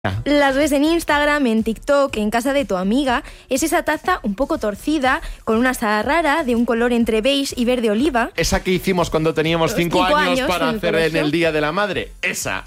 Las ves en Instagram, en TikTok, en casa de tu amiga. Es esa taza un poco torcida, con una asa rara, de un color entre beige y verde oliva. Esa que hicimos cuando teníamos 5 años para hacer en el Día de la Madre. Esa.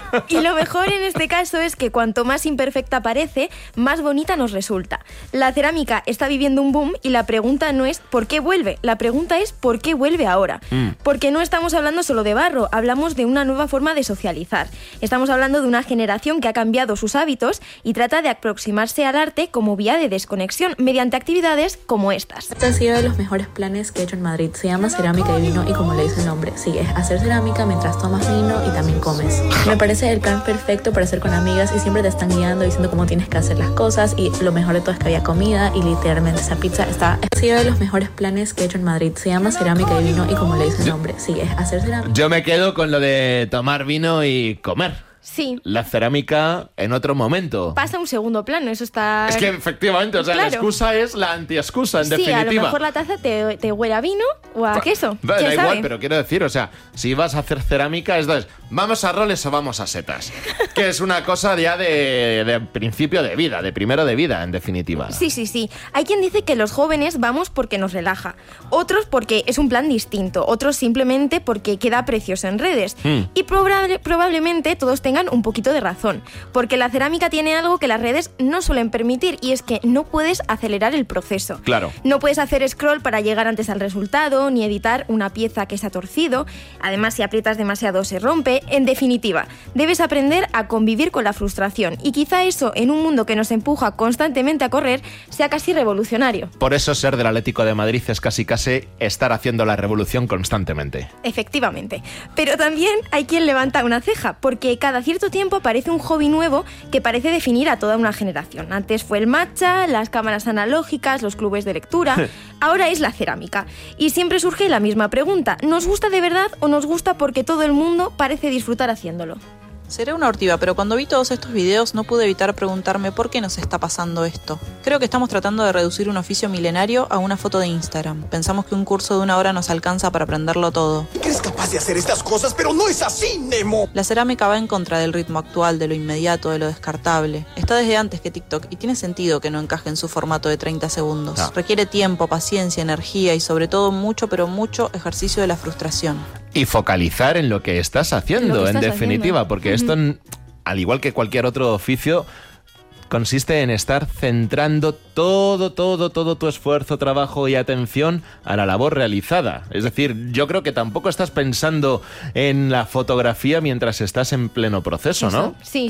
Y lo mejor en este caso es que cuanto más imperfecta parece, más bonita nos resulta. La cerámica está viviendo un boom y la pregunta no es ¿por qué vuelve? La pregunta es ¿por qué vuelve ahora? Porque no estamos hablando solo de barro, hablamos de una nueva forma de socializar. Estamos hablando de una generación que ha cambiado sus hábitos y trata de aproximarse al arte como vía de desconexión mediante actividades como estas. Este ha sido de los mejores planes que he hecho en Madrid. Se llama Cerámica y Vino y como le dice el nombre, sí, es hacer cerámica mientras tomas vino y también comes. Me parece el plan perfecto para hacer con amigas y siempre te están guiando diciendo cómo tienes que hacer las cosas y lo mejor de todo es que había comida y literalmente esa pizza está... Ha sido de los mejores planes que he hecho en Madrid. Se llama Cerámica y Vino y como le dice el nombre, sí, es hacer cerámica. Yo me quedo con lo de tomar vino y comer. Sí. La cerámica en otro momento. Pasa a un segundo plano, eso está... Es que efectivamente, o sea, claro. La excusa es la antiexcusa, en definitiva. Sí, a lo mejor la taza te huele a vino o a queso. Da ¿Quién igual, sabe? pero quiero decir, o sea, si vas a hacer cerámica, ¿vamos a roles o vamos a setas? Que es una cosa ya de principio de vida, de primero de vida, en definitiva. Sí. Hay quien dice que los jóvenes vamos porque nos relaja, otros porque es un plan distinto, otros simplemente porque queda precioso en redes. Y probablemente todos tengan un poquito de razón, porque la cerámica tiene algo que las redes no suelen permitir y es que no puedes acelerar el proceso. Claro. No puedes hacer scroll para llegar antes al resultado, ni editar una pieza que se ha torcido. Además, si aprietas demasiado se rompe. En definitiva, debes aprender a convivir con la frustración y quizá eso, en un mundo que nos empuja constantemente a correr, sea casi revolucionario. Por eso ser del Atlético de Madrid es casi estar haciendo la revolución constantemente. Efectivamente. Pero también hay quien levanta una ceja, porque cada cierto tiempo aparece un hobby nuevo que parece definir a toda una generación. Antes fue el matcha, las cámaras analógicas, los clubes de lectura. Ahora es la cerámica. Y siempre surge la misma pregunta: ¿nos gusta de verdad o nos gusta porque todo el mundo parece disfrutar haciéndolo? Seré una ortiva, pero cuando vi todos estos videos no pude evitar preguntarme por qué nos está pasando esto. Creo que estamos tratando de reducir un oficio milenario a una foto de Instagram. Pensamos que un curso de 1 hora nos alcanza para aprenderlo todo. Eres capaz de hacer estas cosas, pero no es así, Nemo. La cerámica va en contra del ritmo actual, de lo inmediato, de lo descartable. Está desde antes que TikTok y tiene sentido que no encaje en su formato de 30 segundos. No. Requiere tiempo, paciencia, energía y sobre todo mucho, pero mucho ejercicio de la frustración. Y focalizar en lo que estás haciendo, en definitiva, porque esto, al igual que cualquier otro oficio, consiste en estar centrando todo tu esfuerzo, trabajo y atención a la labor realizada. Es decir, yo creo que tampoco estás pensando en la fotografía mientras estás en pleno proceso, ¿no? Sí.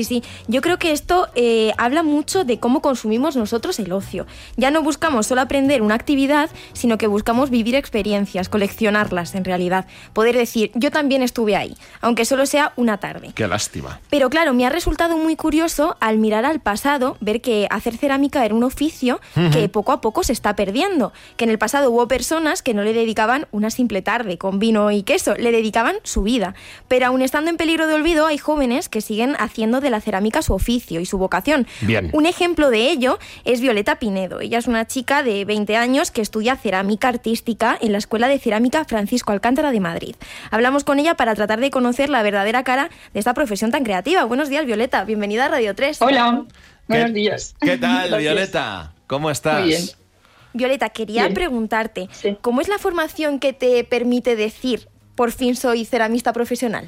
Yo creo que esto habla mucho de cómo consumimos nosotros el ocio. Ya no buscamos solo aprender una actividad, sino que buscamos vivir experiencias, coleccionarlas en realidad. Poder decir, yo también estuve ahí, aunque solo sea una tarde. Qué lástima. Pero claro, me ha resultado muy curioso al mirar al pasado, ver que hacer cerámica era un oficio que poco a poco se está perdiendo. Que en el pasado hubo personas que no le dedicaban una simple tarde con vino y queso, le dedicaban su vida. Pero aun estando en peligro de olvido, hay jóvenes que siguen haciendo de la cerámica su oficio y su vocación. Bien. Un ejemplo de ello es Violeta Pinedo. Ella es una chica de 20 años que estudia cerámica artística en la Escuela de Cerámica Francisco Alcántara de Madrid. Hablamos con ella para tratar de conocer la verdadera cara de esta profesión tan creativa. Buenos días, Violeta. Bienvenida a Radio 3. Hola. Buenos días. ¿Qué tal, Gracias. Violeta? ¿Cómo estás? Muy bien. Violeta, quería preguntarte, Sí. ¿cómo es la formación que te permite decir, por fin soy ceramista profesional?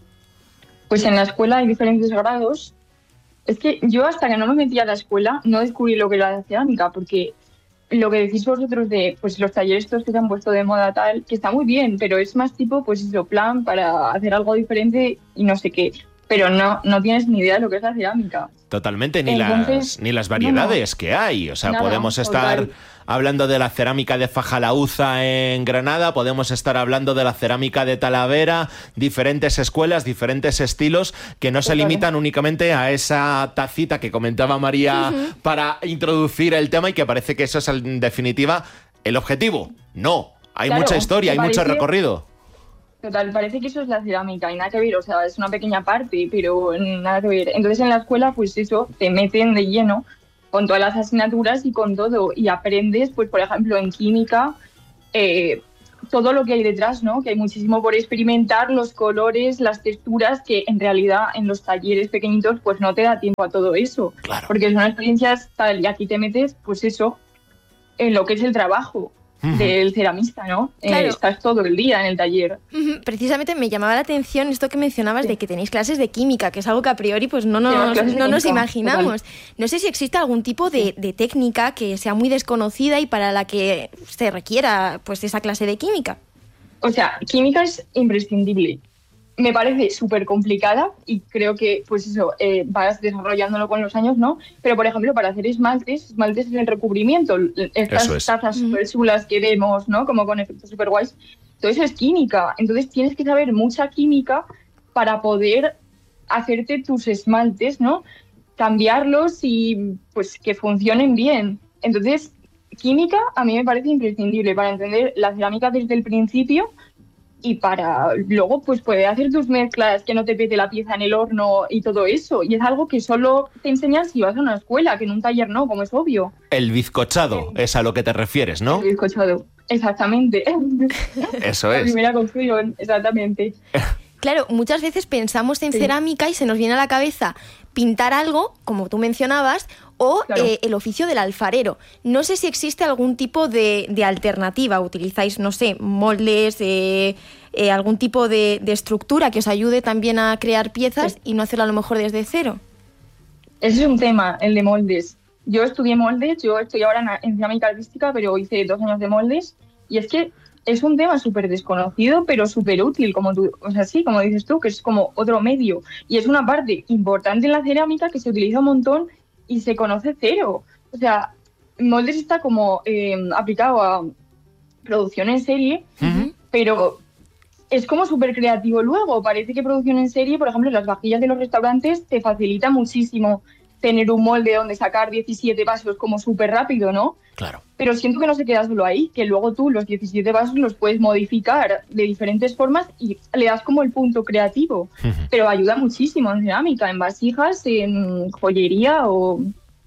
Pues en la escuela hay diferentes grados. Es que yo hasta que no me metí a la escuela no descubrí lo que era la cerámica, porque lo que decís vosotros de pues los talleres estos que se han puesto de moda tal, que está muy bien, pero es más tipo pues eso, plan para hacer algo diferente y no sé qué. Pero no tienes ni idea de lo que es la cerámica. Totalmente, Entonces, ni las variedades no. que hay. O sea, Nada, podemos estar total. hablando de la cerámica de Fajalauza en Granada, podemos estar hablando de la cerámica de Talavera, diferentes escuelas, diferentes estilos que no se limitan únicamente a esa tacita que comentaba María para introducir el tema y que parece que eso es en definitiva el objetivo. No, hay Claro, mucha historia, hay me mucho parece- recorrido. Total, parece que eso es la cerámica y nada que ver, o sea, es una pequeña parte, pero nada que ver. Entonces en la escuela, pues eso, te meten de lleno con todas las asignaturas y con todo, y aprendes, pues por ejemplo, en química, todo lo que hay detrás, ¿no? Que hay muchísimo por experimentar, los colores, las texturas, que en realidad en los talleres pequeñitos pues no te da tiempo a todo eso. Claro. Porque son experiencias tal, y aquí te metes, pues eso, en lo que es el trabajo del ceramista, ¿no? Claro. Estás todo el día en el taller. Precisamente me llamaba la atención esto que mencionabas de que tenéis clases de química, que es algo que a priori pues no nos imaginamos. Total. No sé si existe algún tipo de técnica que sea muy desconocida y para la que se requiera pues esa clase de química. O sea, química es imprescindible. Me parece súper complicada y creo que, pues eso, vas desarrollándolo con los años, ¿no? Pero, por ejemplo, para hacer esmaltes es el recubrimiento. Estas tazas súper chulas que vemos, ¿no? Como con efectos súper guays. Todo eso es química. Entonces tienes que saber mucha química para poder hacerte tus esmaltes, ¿no? Cambiarlos y, pues, que funcionen bien. Entonces, química a mí me parece imprescindible para entender la cerámica desde el principio y para luego pues poder hacer tus mezclas, que no te pete la pieza en el horno y todo eso. Y es algo que solo te enseñan si vas a una escuela, que en un taller no, como es obvio. El bizcochado, es a lo que te refieres, ¿no? El bizcochado, exactamente. Eso La es. primera confusión, exactamente. Claro, muchas veces pensamos en cerámica y se nos viene a la cabeza pintar algo, como tú mencionabas, o Claro. El oficio del alfarero. No sé si existe algún tipo de alternativa. ¿Utilizáis, no sé, moldes, algún tipo de estructura que os ayude también a crear piezas y no hacerlo a lo mejor desde cero? Ese es un tema, el de moldes. Yo estudié moldes, yo estoy ahora en cerámica artística, pero hice 2 años de moldes, y es que es un tema súper desconocido, pero súper útil, como tú, o sea, sí, como dices tú, que es como otro medio. Y es una parte importante en la cerámica que se utiliza un montón y se conoce cero. O sea, moldes está como aplicado a producción en serie, pero es como súper creativo luego. Parece que producción en serie, por ejemplo, las vajillas de los restaurantes te facilita muchísimo tener un molde donde sacar 17 vasos como súper rápido, ¿no? Claro. Pero siento que no se queda solo ahí, que luego tú los 17 vasos los puedes modificar de diferentes formas y le das como el punto creativo. Pero ayuda muchísimo en cerámica, en vasijas, en joyería o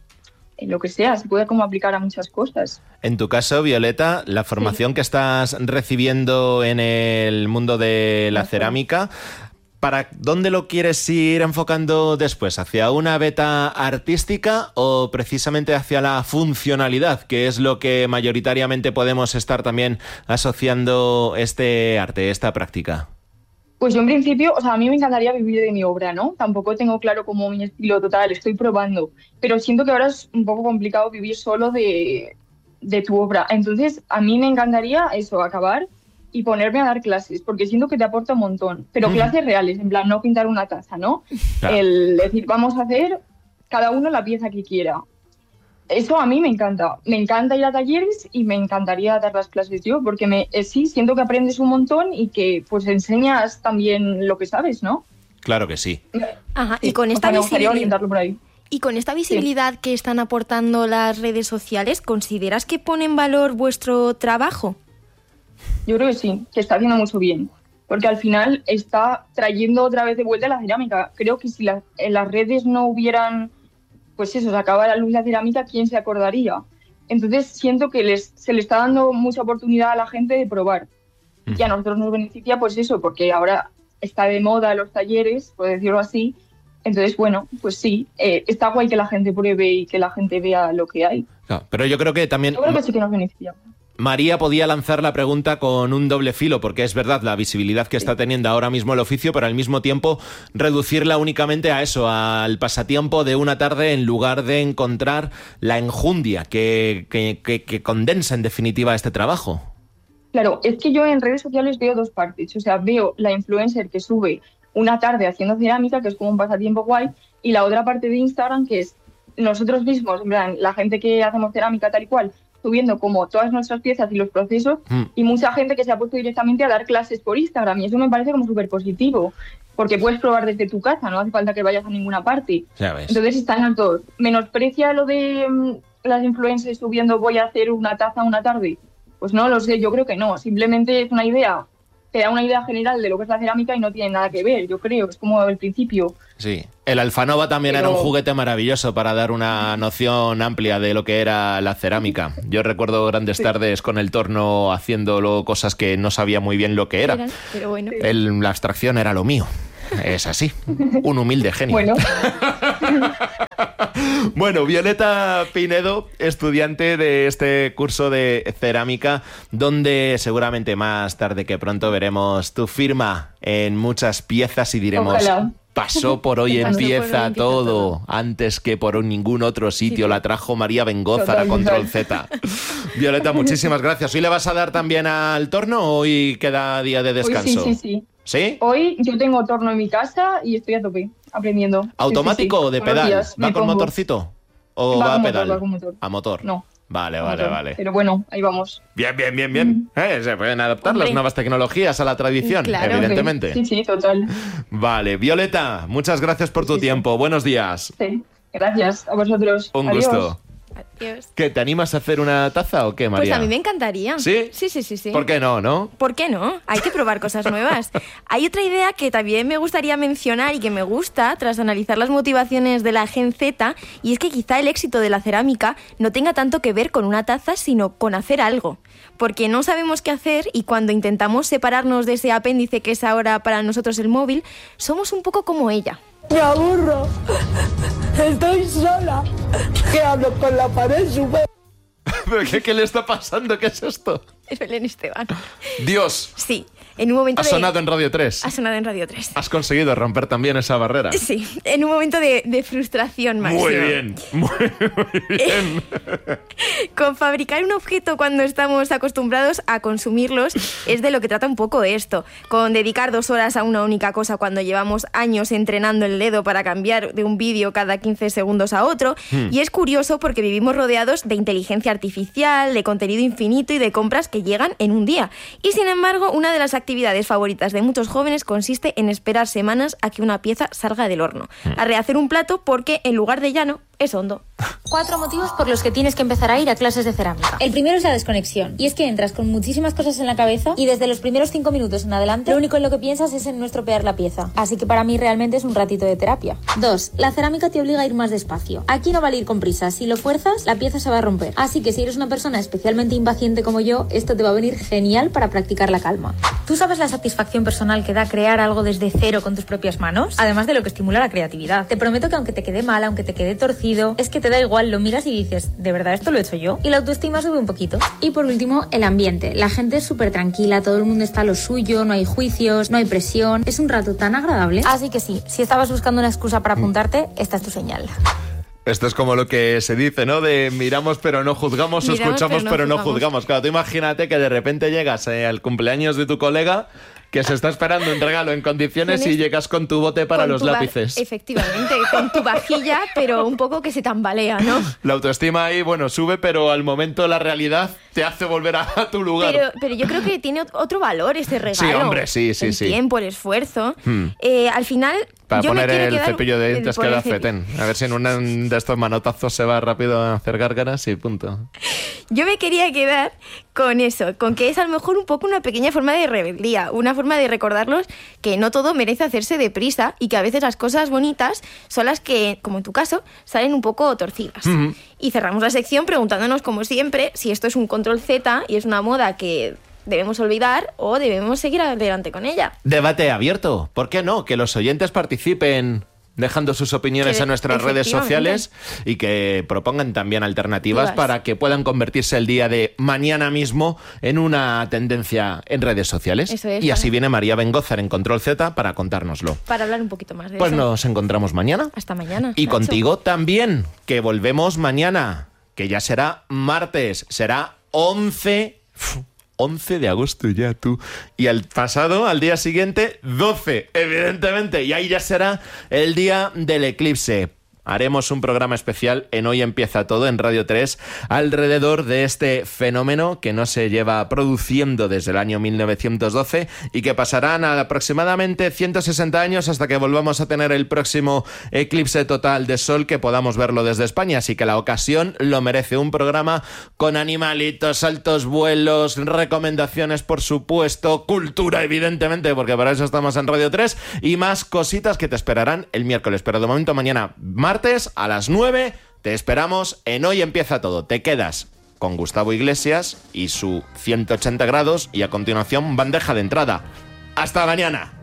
en lo que sea. Se puede como aplicar a muchas cosas. En tu caso, Violeta, la formación que estás recibiendo en el mundo de la cerámica, ¿para dónde lo quieres ir enfocando después? ¿Hacia una beta artística o precisamente hacia la funcionalidad, que es lo que mayoritariamente podemos estar también asociando este arte, esta práctica? Pues yo en principio, o sea, a mí me encantaría vivir de mi obra, ¿no? Tampoco tengo claro como mi estilo total, estoy probando. Pero siento que ahora es un poco complicado vivir solo de tu obra. Entonces, a mí me encantaría eso, acabar y ponerme a dar clases, porque siento que te aporta un montón, pero clases reales, en plan, no pintar una taza, ¿no? Claro. El decir, vamos a hacer cada uno la pieza que quiera. Eso a mí me encanta ir a talleres y me encantaría dar las clases yo, porque sí, siento que aprendes un montón y que pues enseñas también lo que sabes, ¿no? Claro que sí. Ajá, Sí, y con o esta sea, me gustaría visibilidad... orientarlo por ahí. Y con esta visibilidad que están aportando las redes sociales, ¿consideras que pone en valor vuestro trabajo? Yo creo que sí, que está haciendo mucho bien, porque al final está trayendo otra vez de vuelta la cerámica. Creo que si en las redes no hubieran, pues eso, sacaba a la luz la cerámica, ¿quién se acordaría? Entonces siento que se le está dando mucha oportunidad a la gente de probar. Y a nosotros nos beneficia pues eso, porque ahora está de moda los talleres, por decirlo así. Entonces, bueno, pues sí, está guay que la gente pruebe y que la gente vea lo que hay. No, pero yo creo que también... Yo creo que sí que nos beneficia. María podía lanzar la pregunta con un doble filo, porque es verdad la visibilidad que está teniendo ahora mismo el oficio, pero al mismo tiempo reducirla únicamente a eso, al pasatiempo de una tarde, en lugar de encontrar la enjundia que condensa en definitiva este trabajo. Claro, es que yo en redes sociales veo dos partes. O sea, veo la influencer que sube una tarde haciendo cerámica, que es como un pasatiempo guay, y la otra parte de Instagram, que es nosotros mismos, en plan, la gente que hacemos cerámica tal y cual, subiendo como todas nuestras piezas y los procesos, y mucha gente que se ha puesto directamente a dar clases por Instagram, y eso me parece como súper positivo, porque puedes probar desde tu casa, no hace falta que vayas a ninguna parte. Ya ves. Entonces están las dos. ¿Menosprecia lo de las influencers subiendo voy a hacer una taza una tarde? Pues no lo sé, yo creo que no, simplemente es una idea te da una idea general de lo que es la cerámica y no tiene nada que ver, yo creo, es como el principio. Sí, el Alfanova también era un juguete maravilloso para dar una noción amplia de lo que era la cerámica. Yo recuerdo grandes tardes con el torno haciéndolo cosas que no sabía muy bien lo que era. Pero bueno. La abstracción era lo mío. Es así, un humilde genio. Bueno. Bueno, Violeta Pinedo, estudiante de este curso de cerámica, donde seguramente más tarde que pronto veremos tu firma en muchas piezas y diremos... Ojalá. Pasó por hoy, empieza todo. Antes que por ningún otro sitio. La trajo María Bengózar a Control Z. Violeta, muchísimas gracias. ¿Hoy le vas a dar también al torno o hoy queda día de descanso? Hoy sí. ¿Sí? Hoy yo tengo torno en mi casa y estoy a tope, aprendiendo. ¿Automático o de pedal? ¿Va con motor? ¿Motorcito? ¿O va a pedal? Va con motor. ¿A motor? No. Vale. Pero bueno, ahí vamos. Bien. Se pueden adaptar las nuevas tecnologías a la tradición, claro, evidentemente. Sí, total. Vale, Violeta, muchas gracias por tu tiempo. Buenos días. Sí, gracias a vosotros. Un Adiós. gusto. Adiós. ¿Qué, te animas a hacer una taza o qué, María? Pues a mí me encantaría. ¿Sí? Sí. ¿Por qué no? ¿Por qué no? Hay que probar cosas nuevas. Hay otra idea que también me gustaría mencionar y que me gusta tras analizar las motivaciones de la Gen Z, y es que quizá el éxito de la cerámica no tenga tanto que ver con una taza, sino con hacer algo. Porque no sabemos qué hacer y cuando intentamos separarnos de ese apéndice que es ahora para nosotros el móvil, somos un poco como ella. Me aburro. Estoy sola. ¿Qué hago con la pared? ¿Pero qué le está pasando? ¿Qué es esto? Es Belén Esteban. Dios. Sí, en un momento Ha sonado en Radio 3. Ha sonado en Radio 3. Has conseguido romper también esa barrera. Sí, en un momento de frustración máxima. Muy bien. Con fabricar un objeto cuando estamos acostumbrados a consumirlos es de lo que trata un poco esto. Con dedicar 2 horas a una única cosa cuando llevamos años entrenando el dedo para cambiar de un vídeo cada 15 segundos a otro. Y es curioso porque vivimos rodeados de inteligencia artificial, de contenido infinito y de compras que llegan en un día. Y sin embargo, una de las actividades favoritas de muchos jóvenes consiste en esperar semanas a que una pieza salga del horno, a rehacer un plato porque en lugar de llano es hondo. 4 motivos por los que tienes que empezar a ir a clases de cerámica. El primero es la desconexión. Y es que entras con muchísimas cosas en la cabeza y desde los primeros 5 minutos en adelante, lo único en lo que piensas es en no estropear la pieza. Así que para mí realmente es un ratito de terapia. 2. La cerámica te obliga a ir más despacio. Aquí no vale ir con prisa. Si lo fuerzas, la pieza se va a romper. Así que si eres una persona especialmente impaciente como yo, esto te va a venir genial para practicar la calma. ¿Tú sabes la satisfacción personal que da crear algo desde cero con tus propias manos? Además de lo que estimula la creatividad. Te prometo que aunque te quede mal, aunque te quede torcido, es que te da igual, lo miras y dices, ¿de verdad esto lo he hecho yo? Y la autoestima sube un poquito. Y por último, el ambiente. La gente es súper tranquila, todo el mundo está a lo suyo, no hay juicios, no hay presión. Es un rato tan agradable. Así que sí, si estabas buscando una excusa para apuntarte, esta es tu señal. Esto es como lo que se dice, ¿no? De miramos pero no juzgamos, escuchamos pero no juzgamos. Claro, tú imagínate que de repente llegas al cumpleaños de tu colega que se está esperando un regalo en condiciones y llegas con tu bote para los lápices. Efectivamente, con tu vajilla, pero un poco que se tambalea, ¿no? La autoestima ahí, bueno, sube, pero al momento la realidad te hace volver a tu lugar. Pero yo creo que tiene otro valor ese regalo. Sí, hombre, sí. El tiempo, el esfuerzo. Al final... Para yo poner me el cepillo de dientes que da cepillo. fetén. A ver si en un de estos manotazos se va rápido a hacer gárgaras y punto. Yo me quería quedar con eso, con que es a lo mejor un poco una pequeña forma de rebeldía, una forma de recordarlos que no todo merece hacerse deprisa y que a veces las cosas bonitas son las que, como en tu caso, salen un poco torcidas. Y cerramos la sección preguntándonos, como siempre, si esto es un Control Z y es una moda que debemos olvidar o debemos seguir adelante con ella. Debate abierto. ¿Por qué no? Que los oyentes participen dejando sus opiniones en nuestras redes sociales y que propongan también alternativas para que puedan convertirse el día de mañana mismo en una tendencia en redes sociales. Eso es, y así viene María Bengózar en Control Z para contárnoslo. Para hablar un poquito más de pues eso. Nos encontramos mañana. Hasta mañana. Y Nacho. contigo también, que volvemos mañana, que ya será martes, será 11 de agosto ya, tú. Y al día siguiente, 12, evidentemente. Y ahí ya será el día del eclipse. haremos un programa especial en Hoy Empieza Todo en Radio 3 alrededor de este fenómeno que no se lleva produciendo desde el año 1912 y que pasarán aproximadamente 160 años hasta que volvamos a tener el próximo eclipse total de sol, que podamos verlo desde España. Así que la ocasión lo merece, un programa con animalitos, altos vuelos, recomendaciones por supuesto, cultura evidentemente, porque para eso estamos en Radio 3, y más cositas que te esperarán el miércoles. Pero de momento mañana martes a las 9 te esperamos en Hoy Empieza Todo. Te quedas con Gustavo Iglesias y su 180 grados y a continuación bandeja de entrada. ¡Hasta mañana!